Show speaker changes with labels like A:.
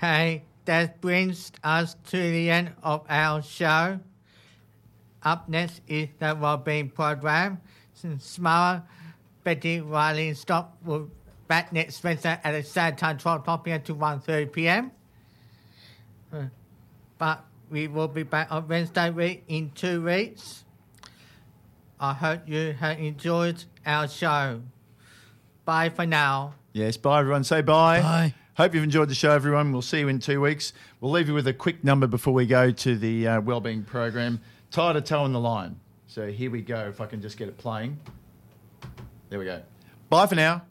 A: Hey, that brings us to the end of our show. Up next is the Wellbeing Program. Samara, Betty, Riley and Stock will be back next Wednesday at the same time, 12 p.m. to 1:30 p.m. But we will be back on Wednesday week in 2 weeks. I hope you have enjoyed our show. Bye for now.
B: Yes, bye everyone. Say bye.
C: Bye.
B: Hope you've enjoyed the show, everyone. We'll see you in 2 weeks. We'll leave you with a quick number before we go to the Wellbeing Program. Tired of towing the line. So here we go. If I can just get it playing. There we go. Bye for now.